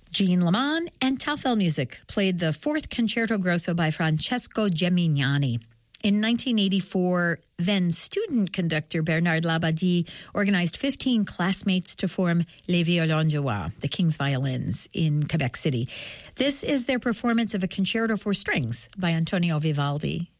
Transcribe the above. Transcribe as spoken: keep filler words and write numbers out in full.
Jean Laman and Taufel Music played the fourth Concerto Grosso by Francesco Gemignani. In nineteen eighty-four, then student conductor Bernard Labadie organized fifteen classmates to form Les Violons du Roi, the King's Violins, in Quebec City. This is their performance of a concerto for strings by Antonio Vivaldi.